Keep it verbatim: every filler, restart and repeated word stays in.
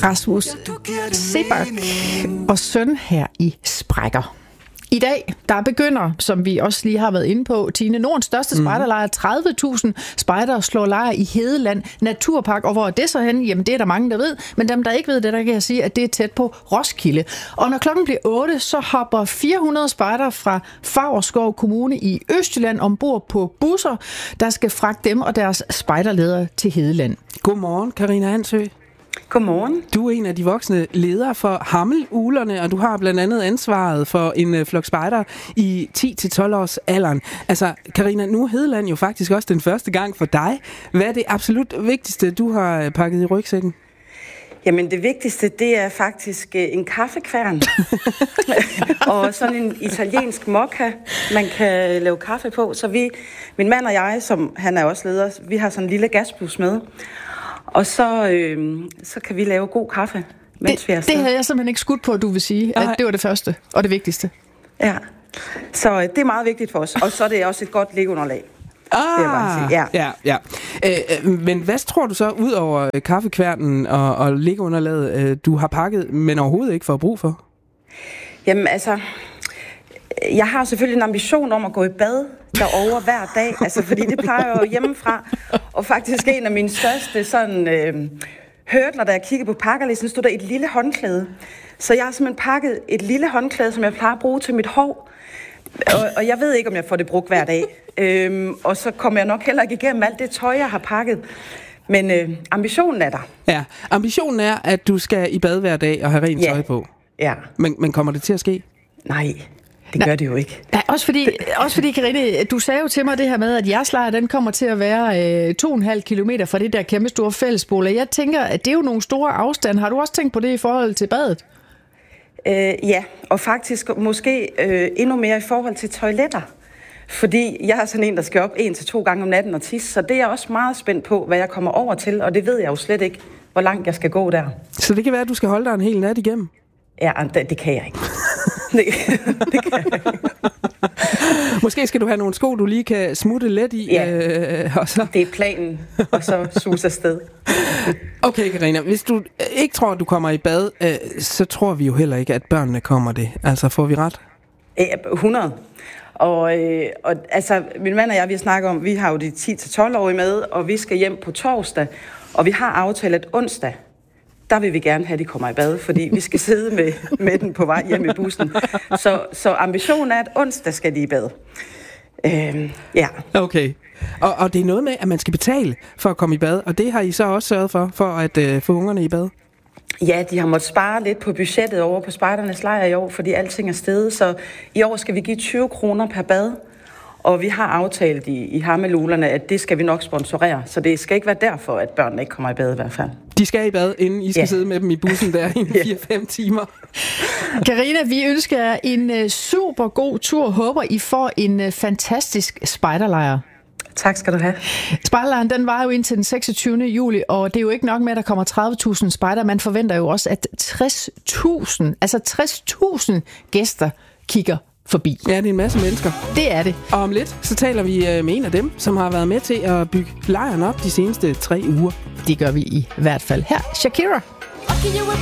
Rasmus Seebach og søn her i Sprækker. I dag, der begynder, som vi også lige har været inde på, Tine, Nordens største spejderlejr. tredive tusind spejdere slår lejr i Hedeland Naturpark. Og hvor er det så henne? Jamen, det er der mange, der ved. Men dem, der ikke ved det, der kan jeg sige, at det er tæt på Roskilde. Og når klokken bliver otte, så hopper fire hundrede spejdere fra Favrskov Kommune i Østjylland ombord på busser, der skal fragte dem og deres spejderledere til Hedeland. Godmorgen, Karina Hansø. Godmorgen. Du er en af de voksne ledere for Hammel-Uglerne, og du har blandt andet ansvaret for en uh, flok spejder i ti til tolv års alderen. Altså, Karina, nu er Hedeland jo faktisk også den første gang for dig. Hvad er det absolut vigtigste, du har pakket i rygsækken? Jamen, det vigtigste, det er faktisk en kaffekværn. Og sådan en italiensk mokka, man kan lave kaffe på. Så vi, min mand og jeg, som han er også leder, vi har sådan en lille gasblus med. Og så, øh, så kan vi lave god kaffe, mens det, vi er afsted. Det havde jeg simpelthen ikke skudt på, at du vil sige, at det var det første og det vigtigste. Ja, så øh, det er meget vigtigt for os. Og så er det også et godt liggeunderlag. Ah, ja. ja, ja. Øh, men hvad tror du så, ud over kaffekværnen og, og liggeunderlaget, øh, du har pakket, men overhovedet ikke får brug for? Jamen altså, jeg har selvfølgelig en ambition om at gå i bad derovre hver dag, altså fordi det plejer jeg jo hjemmefra. Og faktisk en af mine største sådan øh, hurdler, da jeg kiggede på pakkerlisten, stod der et lille håndklæde. Så jeg har simpelthen pakket et lille håndklæde, som jeg plejer at bruge til mit hår. Og, og jeg ved ikke, om jeg får det brugt hver dag. Øhm, og så kommer jeg nok heller ikke igennem alt det tøj, jeg har pakket. Men øh, ambitionen er der. Ja, ambitionen er, at du skal i bad hver dag og have rent ja. tøj på. Ja. Men, men kommer det til at ske? Nej. Det gør det jo ikke. Ja, også fordi, også fordi Karine, du sagde jo til mig det her med, at jeres lejr, den kommer til at være øh, to komma fem kilometer fra det der kæmpe store fællesbål. Jeg tænker, at det er jo nogle store afstande. Har du også tænkt på det i forhold til badet? Øh, ja, og faktisk måske øh, endnu mere i forhold til toiletter. Fordi jeg er sådan en, der skal op en til to gange om natten og tisse, så det er jeg også meget spændt på, hvad jeg kommer over til, og det ved jeg jo slet ikke, hvor langt jeg skal gå der. Så det kan være, at du skal holde dig en hel nat igennem? Ja, det, det kan jeg ikke. det, det kan jeg ikke. Måske skal du have nogle sko, du lige kan smutte let i. Ja, øh, og så... det er planen, og så sus afsted. Okay, Karina, hvis du ikke tror, at du kommer i bad, øh, så tror vi jo heller ikke, at børnene kommer det. Altså, får vi ret? Ja, hundrede. Og, øh, og altså, min mand og jeg, vi snakker om, vi har jo de ti til tolv-årige med, og vi skal hjem på torsdag, og vi har aftalt, at onsdag, der vil vi gerne have, at de kommer i bad, fordi vi skal sidde med, med den på vej hjem i bussen. Så, så ambitionen er, at onsdag skal de i bad. Øhm, ja. Okay. Og, og det er noget med, at man skal betale for at komme i bad, og det har I så også sørget for, for at øh, få ungerne i bad? Ja, de har måttet spare lidt på budgettet over på spejdernes lejr i år, fordi alting er steget. Så i år skal vi give tyve kroner per bad. Og vi har aftalt i, i Hammel-Uglerne, at det skal vi nok sponsorere. Så det skal ikke være derfor, at børnene ikke kommer i bad i hvert fald. De skal i bad, inden I skal ja. sidde med dem i bussen der i ja. fire fem timer. Karina, vi ønsker jer en super god tur. Håber, I får en fantastisk spejderlejr. Tak skal du have. Spejderlejren, den var jo indtil den seksogtyvende juli, og det er jo ikke nok med, at der kommer tredive tusind spejder. Man forventer jo også, at tres tusind, altså tres tusind gæster kigger forbi. Ja, det er en masse mennesker. Det er det. Og om lidt, så taler vi med en af dem, som har været med til at bygge lejren op de seneste tre uger. Det gør vi i hvert fald her. Shakira.